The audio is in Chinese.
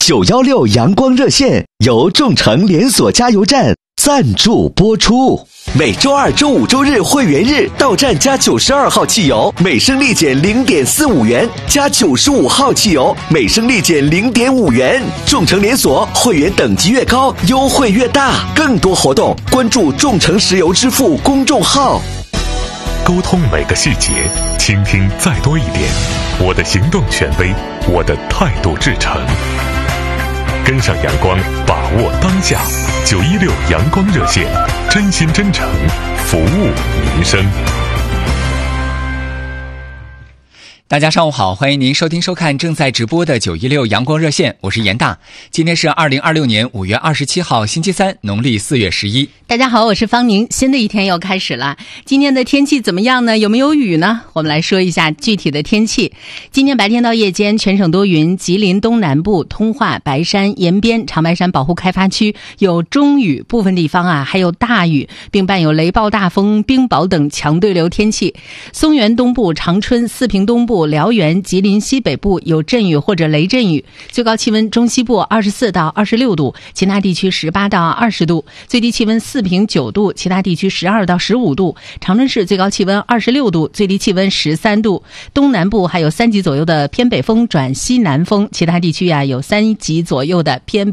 916阳光热线由众诚连锁加油站赞助播出。每周二、周五、周日会员日到站加92号汽油，每升立减0.45元；加95号汽油，每升立减0.5元。众诚连锁会员等级越高，优惠越大。更多活动，关注众诚石油支付公众号。 沟通每个细节，倾听再多一点。我的行动权威，我的态度至诚。跟上阳光，把握当下。916阳光热线，真心真诚，服务民生。 大家上午好，欢迎您收听收看正在直播的916阳光热线，我是严大。今天是2026年5月27号星期三，农历4月11。 大家好，我是方宁，新的一天又开始了。今天的天气怎么样呢？有没有雨呢？我们来说一下具体的天气。今天白天到夜间全省多云，吉林东南部、通化、白山、延边、长白山保护开发区有中雨，部分地方还有大雨，并伴有雷暴大风、冰雹等强对流天气。松原东部、长春、四平东部、辽源、吉林西北部有阵雨或者雷阵雨，最高气温中西部24到26度，其他地区18到20度，最低气温四平9度，其他地区12到15度。长春市最高气温26度，最低气温13度。东南部还有3级左右的偏北风转西南风，其他地区有3级左右的偏